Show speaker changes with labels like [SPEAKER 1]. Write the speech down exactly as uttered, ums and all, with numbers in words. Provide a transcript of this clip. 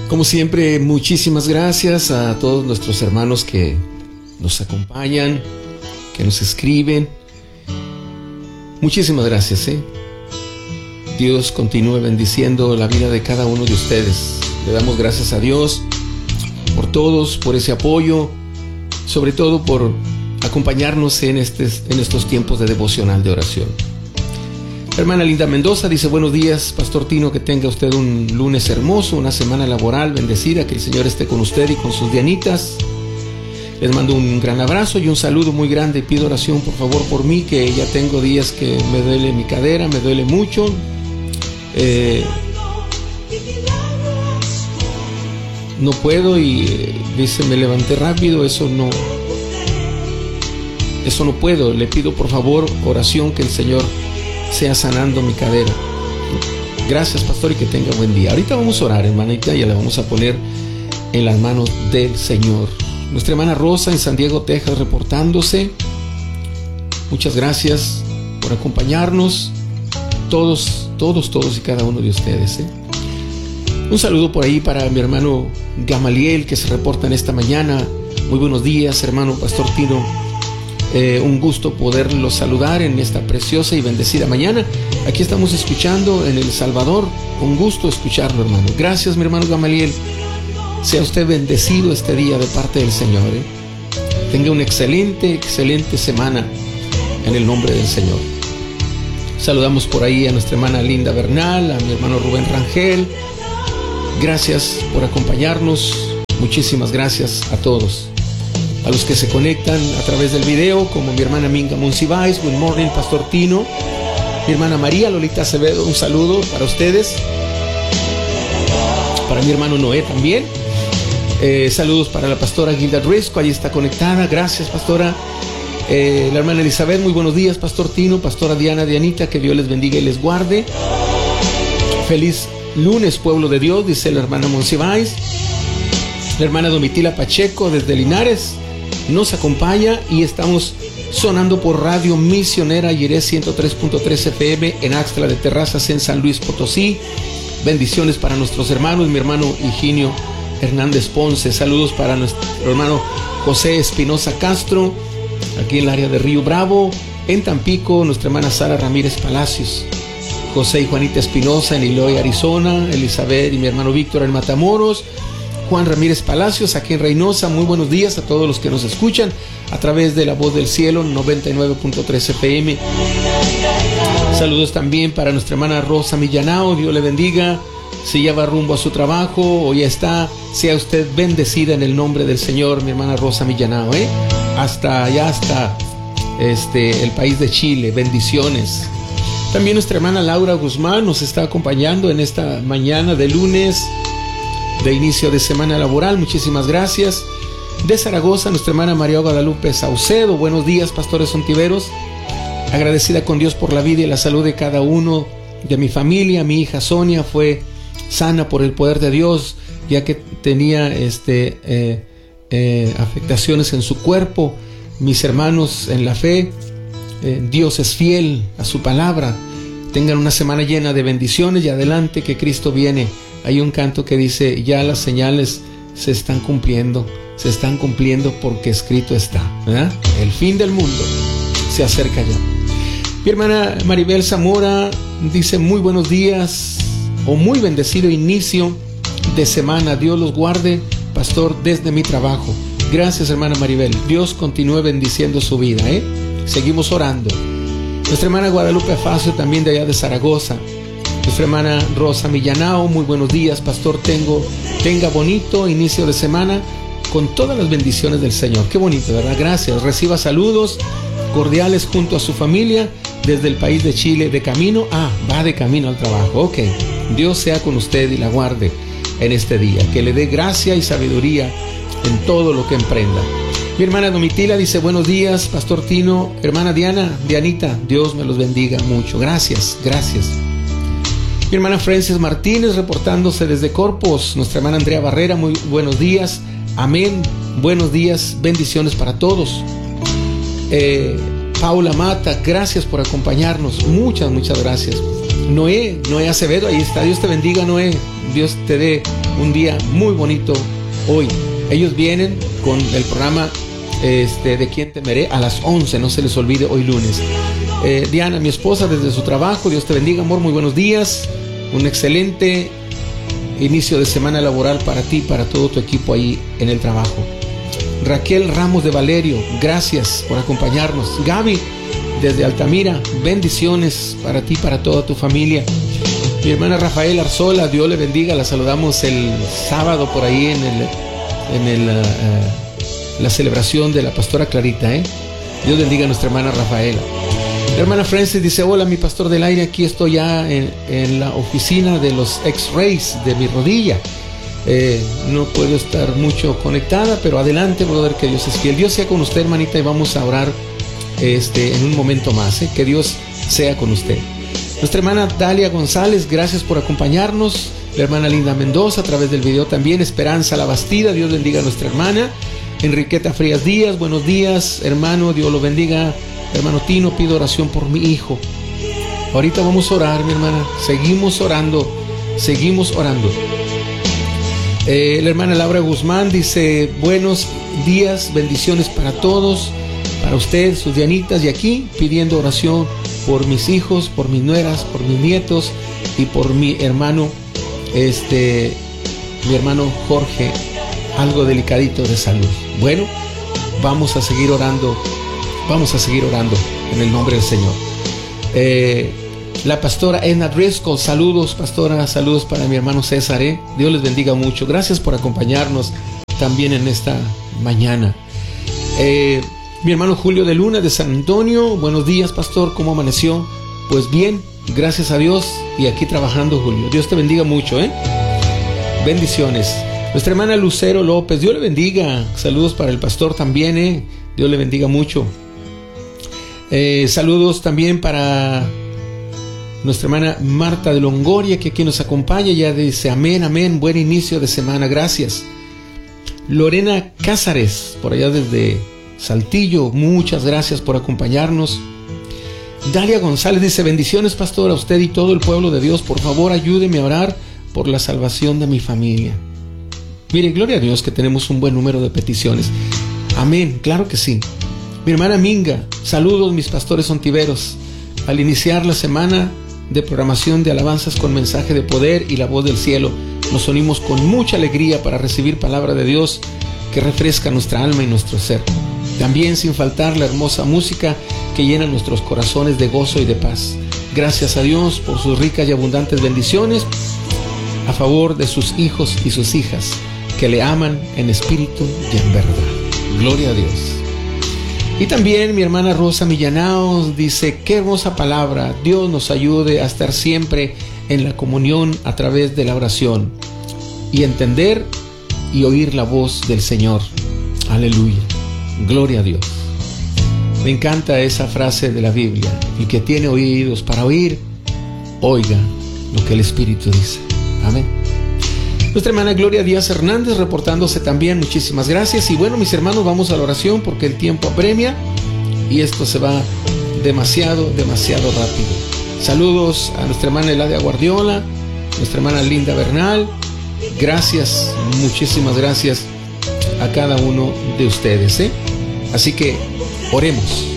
[SPEAKER 1] Como siempre, muchísimas gracias a todos nuestros hermanos que nos acompañan, que nos escriben. Muchísimas gracias, ¿eh? Dios continúe bendiciendo la vida de cada uno de ustedes. Le damos gracias a Dios por todos, por ese apoyo, sobre todo por acompañarnos en, este, en estos tiempos de devocional de oración. La hermana Linda Mendoza dice: buenos días, Pastor Tino, que tenga usted un lunes hermoso, una semana laboral bendecida, que el Señor esté con usted y con sus dianitas. Les mando un gran abrazo y un saludo muy grande. Pido oración, por favor, por mí, que ya tengo días que me duele mi cadera, me duele mucho. Eh, no puedo y eh, dice, me levanté rápido, eso no, eso no puedo. Le pido, por favor, oración, que el Señor sea sanando mi cadera. Gracias, pastor, y que tenga buen día. Ahorita vamos a orar, hermanita, y la vamos a poner en las manos del Señor. Nuestra hermana Rosa en San Diego, Texas, reportándose. Muchas gracias por acompañarnos. Todos, todos, todos y cada uno de ustedes, ¿eh? Un saludo por ahí para mi hermano Gamaliel, que se reporta en esta mañana. Muy buenos días, hermano Pastor Tino. Eh, un gusto poderlos saludar en esta preciosa y bendecida mañana. Aquí estamos escuchando en El Salvador. Un gusto escucharlo, hermano. Gracias, mi hermano Gamaliel. Sea usted bendecido este día de parte del Señor, ¿eh? Tenga una excelente, excelente semana en el nombre del Señor. Saludamos por ahí a nuestra hermana Linda Bernal, a mi hermano Rubén Rangel. Gracias por acompañarnos. Muchísimas gracias a todos. A los que se conectan a través del video, como mi hermana Minga Monsiváis. Good morning, Pastor Tino. Mi hermana María Lolita Acevedo, un saludo para ustedes. Para mi hermano Noé también. Eh, saludos para la pastora Gilda Risco, allí está conectada. Gracias, pastora. Eh, la hermana Elizabeth, muy buenos días, Pastor Tino. Pastora Diana, Dianita, que Dios les bendiga y les guarde. Feliz lunes, pueblo de Dios, dice la hermana Monsiváis. La hermana Domitila Pacheco desde Linares nos acompaña y estamos sonando por Radio Misionera Yiré ciento tres punto tres F M en Axtla de Terrazas, en San Luis Potosí. Bendiciones para nuestros hermanos, mi hermano Higinio Hernández Ponce. Saludos para nuestro hermano José Espinosa Castro, aquí en el área de Río Bravo. En Tampico, nuestra hermana Sara Ramírez Palacios. José y Juanita Espinosa en Eloy, Arizona. Elizabeth y mi hermano Víctor en Matamoros. Juan Ramírez Palacios aquí en Reynosa. Muy buenos días a todos los que nos escuchan a través de La Voz del Cielo noventa y nueve punto tres F M. Saludos también para nuestra hermana Rosa Millanao. Dios le bendiga. Si ya va rumbo a su trabajo o ya está, sea usted bendecida en el nombre del Señor, mi hermana Rosa Millanao, ¿eh? Hasta allá, hasta este, el país de Chile. Bendiciones. También nuestra hermana Laura Guzmán nos está acompañando en esta mañana de lunes, de inicio de semana laboral. Muchísimas gracias. De Zaragoza, nuestra hermana María Guadalupe Saucedo. Buenos días, pastores ontiveros. Agradecida con Dios por la vida y la salud de cada uno de mi familia. Mi hija Sonia fue sana por el poder de Dios, ya que tenía este, eh, eh, afectaciones en su cuerpo. Mis hermanos en la fe, eh, Dios es fiel a su palabra. Tengan una semana llena de bendiciones y adelante, que Cristo viene. Hay un canto que dice: ya las señales se están cumpliendo, se están cumpliendo porque escrito está, ¿verdad? El fin del mundo se acerca ya. Mi hermana Maribel Zamora dice: muy buenos días o muy bendecido inicio de semana. Dios los guarde, pastor, desde mi trabajo. Gracias, hermana Maribel. Dios continúe bendiciendo su vida, ¿eh? Seguimos orando. Nuestra hermana Guadalupe Facio, también de allá de Zaragoza. Nuestra hermana Rosa Millanao, muy buenos días, pastor. Tengo, tenga bonito inicio de semana con todas las bendiciones del Señor. Qué bonito, ¿verdad? Gracias. Reciba saludos cordiales junto a su familia desde el país de Chile, de camino. Ah, va de camino al trabajo. Ok. Dios sea con usted y la guarde en este día. Que le dé gracia y sabiduría en todo lo que emprenda. Mi hermana Domitila dice: buenos días, Pastor Tino. Hermana Diana, Dianita, Dios me los bendiga mucho. Gracias, gracias. Mi hermana Frances Martínez reportándose desde Corpus. Nuestra hermana Andrea Barrera, muy buenos días. Amén. Buenos días, bendiciones para todos. Eh, Paula Mata, gracias por acompañarnos. Muchas, muchas gracias. Noé, Noé Acevedo, ahí está. Dios te bendiga, Noé. Dios te dé un día muy bonito hoy. Ellos vienen con el programa este, de Quién Temeré a las once, no se les olvide, hoy lunes. Eh, Diana, mi esposa, desde su trabajo, Dios te bendiga, amor, muy buenos días. Un excelente inicio de semana laboral para ti, para todo tu equipo ahí en el trabajo. Raquel Ramos de Valerio, gracias por acompañarnos. Gaby, desde Altamira, bendiciones para ti, para toda tu familia. Mi hermana Rafael Arzola, Dios le bendiga, la saludamos el sábado por ahí en el, en el, uh, la celebración de la pastora Clarita, ¿eh? Dios bendiga a nuestra hermana Rafaela. La hermana Francis dice, hola mi pastor del aire, aquí estoy ya en, en la oficina de los X-rays de mi rodilla. Eh, no puedo estar mucho conectada, pero adelante, brother, que Dios es fiel. Dios sea con usted, hermanita, y vamos a orar este, en un momento más, ¿eh? Que Dios sea con usted. Nuestra hermana Dalia González, gracias por acompañarnos. La hermana Linda Mendoza, a través del video también. Esperanza La Bastida, Dios bendiga a nuestra hermana. Enriqueta Frías Díaz, buenos días, hermano, Dios lo bendiga. Hermano Tino, pido oración por mi hijo. Ahorita vamos a orar, mi hermana. Seguimos orando, seguimos orando. Eh, la hermana Laura Guzmán dice, buenos días, bendiciones para todos, para usted, sus Dianitas, y aquí pidiendo oración por mis hijos, por mis nueras, por mis nietos y por mi hermano, este, mi hermano Jorge, algo delicadito de salud. Bueno, vamos a seguir orando, vamos a seguir orando en el nombre del Señor. Eh, La pastora Edna Driscoll, saludos pastora, saludos para mi hermano César, ¿eh? Dios les bendiga mucho, gracias por acompañarnos también en esta mañana. eh, Mi hermano Julio de Luna de San Antonio, buenos días pastor, ¿cómo amaneció? Pues bien, gracias a Dios, y aquí trabajando, Julio. Dios te bendiga mucho, ¿eh? Bendiciones. Nuestra hermana Lucero López, Dios le bendiga, saludos para el pastor también, ¿eh? Dios le bendiga mucho. eh, Saludos también para nuestra hermana Marta de Longoria, que aquí nos acompaña, ya dice amén, amén, buen inicio de semana, gracias. Lorena Cázares, por allá desde Saltillo, muchas gracias por acompañarnos. Dalia González dice, bendiciones pastor, a usted y todo el pueblo de Dios, por favor ayúdeme a orar por la salvación de mi familia. Mire, gloria a Dios que tenemos un buen número de peticiones. Amén, claro que sí. Mi hermana Minga, saludos mis pastores ontiveros. Al iniciar la semana de programación de alabanzas con mensaje de poder y la voz del cielo, nos unimos con mucha alegría para recibir palabra de Dios que refresca nuestra alma y nuestro ser. También sin faltar la hermosa música que llena nuestros corazones de gozo y de paz. Gracias a Dios por sus ricas y abundantes bendiciones a favor de sus hijos y sus hijas que le aman en espíritu y en verdad. Gloria a Dios. Y también mi hermana Rosa Millanaos dice, qué hermosa palabra, Dios nos ayude a estar siempre en la comunión a través de la oración y entender y oír la voz del Señor. Aleluya, gloria a Dios. Me encanta esa frase de la Biblia, el que tiene oídos para oír, oiga lo que el Espíritu dice. Amén. Nuestra hermana Gloria Díaz Hernández reportándose también, muchísimas gracias. Y bueno, mis hermanos, vamos a la oración porque el tiempo apremia y esto se va demasiado, demasiado rápido. Saludos a nuestra hermana Eladia Guardiola, nuestra hermana Linda Bernal. Gracias, muchísimas gracias a cada uno de ustedes, ¿eh? Así que oremos.